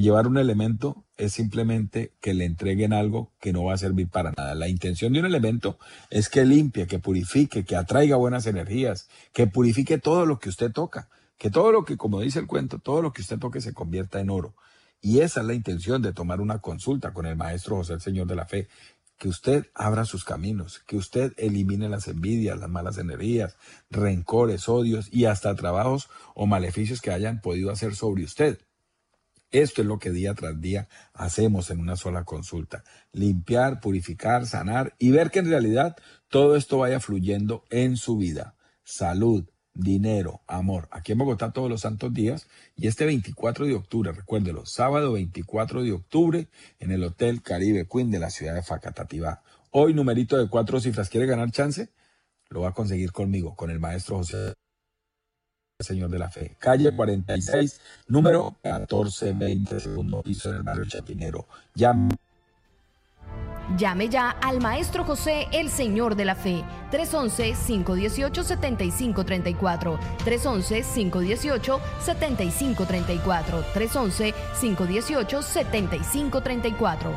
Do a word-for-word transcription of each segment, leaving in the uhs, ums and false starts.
Llevar un elemento es simplemente que le entreguen algo que no va a servir para nada. La intención de un elemento es que limpie, que purifique, que atraiga buenas energías, que purifique todo lo que usted toca, que todo lo que, como dice el cuento, todo lo que usted toque se convierta en oro. Y esa es la intención de tomar una consulta con el maestro José, el Señor de la Fe, que usted abra sus caminos, que usted elimine las envidias, las malas energías, rencores, odios y hasta trabajos o maleficios que hayan podido hacer sobre usted. Esto es lo que día tras día hacemos en una sola consulta. Limpiar, purificar, sanar y ver que en realidad todo esto vaya fluyendo en su vida. Salud, dinero, amor. Aquí en Bogotá todos los santos días y este veinticuatro de octubre, recuérdelo, sábado veinticuatro de octubre en el Hotel Caribe Queen de la ciudad de Facatativá. Hoy numerito de cuatro cifras. ¿Quiere ganar chance? Lo va a conseguir conmigo, con el maestro José, Señor de la Fe, calle cuarenta y seis, número catorce veinte, segundo piso en el barrio Chapinero. Llame. Llame ya al Maestro José, el Señor de la Fe, tres once, cinco dieciocho, setenta y cinco treinta y cuatro, tres once, cinco dieciocho, setenta y cinco treinta y cuatro, tres once, cinco dieciocho, setenta y cinco treinta y cuatro.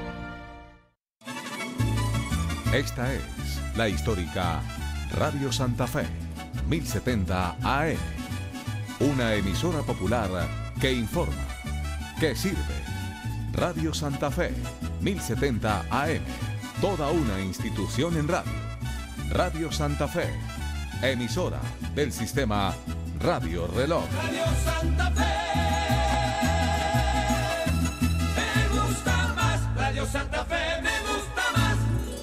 Esta es la histórica Radio Santa Fe, mil setenta A M, una emisora popular que informa, que sirve. Radio Santa Fe, mil setenta A M, toda una institución en radio. Radio Santa Fe, emisora del sistema Radio Reloj. Radio Santa Fe, me gusta más. Radio Santa Fe, me gusta más.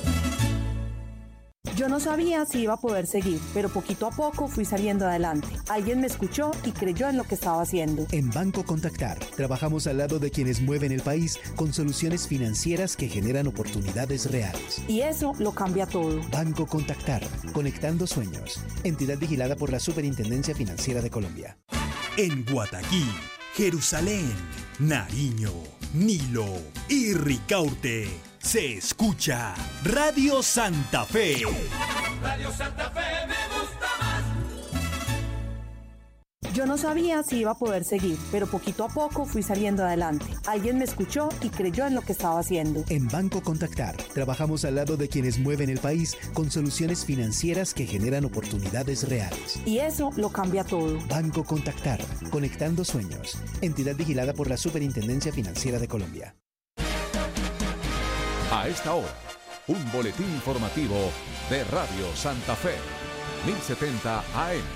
Yo no sabía si iba a poder seguir, pero poquito a poco fui saliendo adelante. Alguien me escuchó y creyó en lo que estaba haciendo. En Banco Contactar, trabajamos al lado de quienes mueven el país con soluciones financieras que generan oportunidades reales. Y eso lo cambia todo. Banco Contactar, conectando sueños. Entidad vigilada por la Superintendencia Financiera de Colombia. En Guataquí, Jerusalén, Nariño, Nilo y Ricaurte, se escucha Radio Santa Fe. Radio Santa Fe, me gusta más. Yo no sabía si iba a poder seguir, pero poquito a poco fui saliendo adelante. Alguien me escuchó y creyó en lo que estaba haciendo. En Banco Contactar, trabajamos al lado de quienes mueven el país con soluciones financieras que generan oportunidades reales. Y eso lo cambia todo. Banco Contactar, conectando sueños. Entidad vigilada por la Superintendencia Financiera de Colombia. A esta hora, un boletín informativo de Radio Santa Fe, mil setenta A M.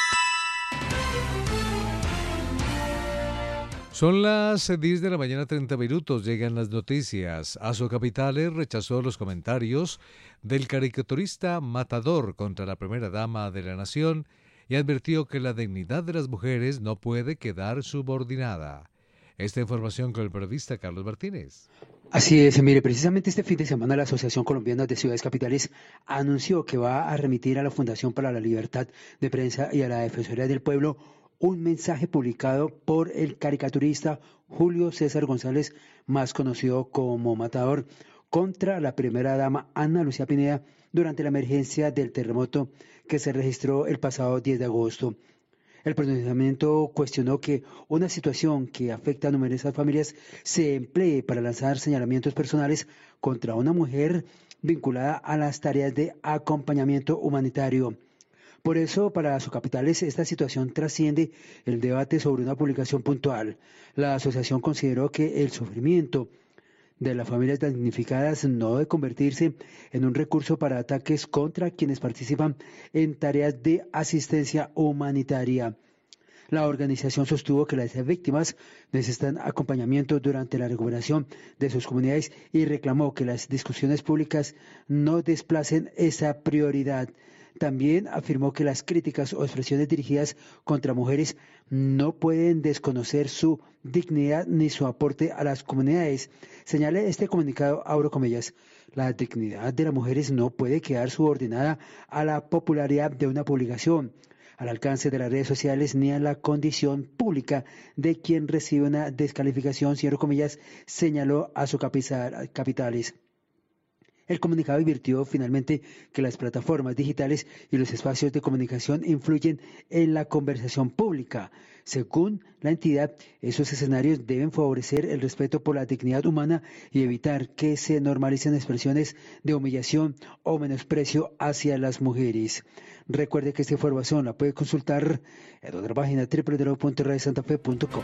Son las diez de la mañana, treinta minutos, llegan las noticias. Azocapitales rechazó los comentarios del caricaturista Matador contra la primera dama de la nación y advirtió que la dignidad de las mujeres no puede quedar subordinada. Esta información con el periodista Carlos Martínez. Así es, mire, precisamente este fin de semana la Asociación Colombiana de Ciudades Capitales anunció que va a remitir a la Fundación para la Libertad de Prensa y a la Defensoría del Pueblo un mensaje publicado por el caricaturista Julio César González, más conocido como Matador, contra la primera dama Ana Lucía Pineda durante la emergencia del terremoto que se registró el pasado diez de agosto. El pronunciamiento cuestionó que una situación que afecta a numerosas familias se emplee para lanzar señalamientos personales contra una mujer vinculada a las tareas de acompañamiento humanitario. Por eso, para Azocapitales, esta situación trasciende el debate sobre una publicación puntual. La asociación consideró que el sufrimiento de las familias damnificadas no debe convertirse en un recurso para ataques contra quienes participan en tareas de asistencia humanitaria. La organización sostuvo que las víctimas necesitan acompañamiento durante la recuperación de sus comunidades y reclamó que las discusiones públicas no desplacen esa prioridad. También afirmó que las críticas o expresiones dirigidas contra mujeres no pueden desconocer su dignidad ni su aporte a las comunidades. Señala este comunicado, abro comillas, la dignidad de las mujeres no puede quedar subordinada a la popularidad de una publicación, al alcance de las redes sociales ni a la condición pública de quien recibe una descalificación, cierro comillas, señaló Azocapitales. El comunicado advirtió finalmente que las plataformas digitales y los espacios de comunicación influyen en la conversación pública. Según la entidad, esos escenarios deben favorecer el respeto por la dignidad humana y evitar que se normalicen expresiones de humillación o menosprecio hacia las mujeres. Recuerde que esta información la puede consultar en nuestra página doble u doble u doble u punto radio santa fe punto com.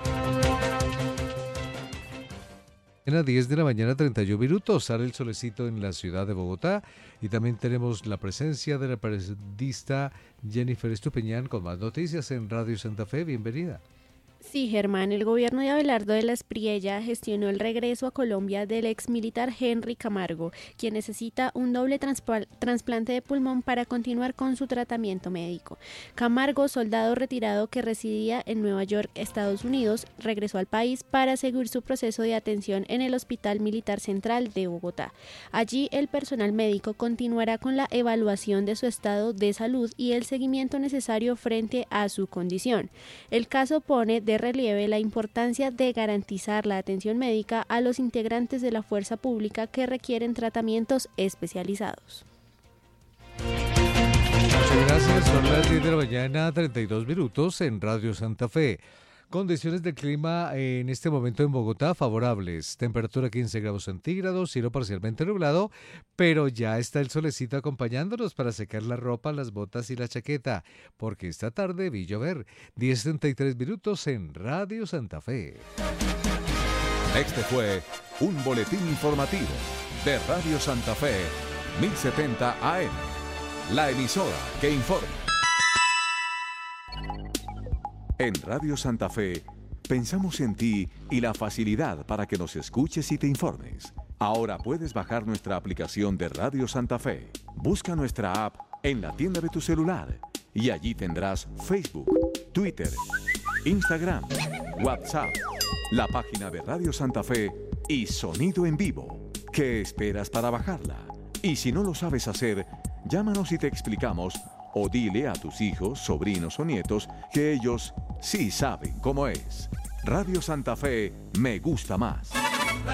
En las diez de la mañana, treinta y un minutos, sale el solecito en la ciudad de Bogotá y también tenemos la presencia de la periodista Jennifer Estupiñán con más noticias en Radio Santa Fe. Bienvenida. Sí, Germán, el gobierno de Abelardo de la Espriella gestionó el regreso a Colombia del ex militar Henry Camargo, quien necesita un doble transpl- trasplante de pulmón para continuar con su tratamiento médico. Camargo, soldado retirado que residía en Nueva York, Estados Unidos, regresó al país para seguir su proceso de atención en el Hospital Militar Central de Bogotá. Allí, el personal médico continuará con la evaluación de su estado de salud y el seguimiento necesario frente a su condición. El caso pone de relieve la importancia de garantizar la atención médica a los integrantes de la fuerza pública que requieren tratamientos especializados. Muchas gracias, son las diez de la mañana, treinta y dos minutos en Radio Santa Fe. Condiciones del clima en este momento en Bogotá favorables, temperatura quince grados centígrados, cielo parcialmente nublado, pero ya está el solecito acompañándonos para secar la ropa, las botas y la chaqueta, porque esta tarde vi llover. diez treinta y tres minutos en Radio Santa Fe. Este fue un boletín informativo de Radio Santa Fe, mil setenta A M, la emisora que informa. En Radio Santa Fe, pensamos en ti y la facilidad para que nos escuches y te informes. Ahora puedes bajar nuestra aplicación de Radio Santa Fe. Busca nuestra app en la tienda de tu celular y allí tendrás Facebook, Twitter, Instagram, WhatsApp, la página de Radio Santa Fe y sonido en vivo. ¿Qué esperas para bajarla? Y si no lo sabes hacer, llámanos y te explicamos, o dile a tus hijos, sobrinos o nietos que ellos sí saben cómo es. Radio Santa Fe me gusta más.